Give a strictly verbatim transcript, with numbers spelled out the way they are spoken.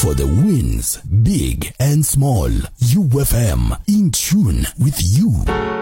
for the wins, big and small. U F M, in tune with you.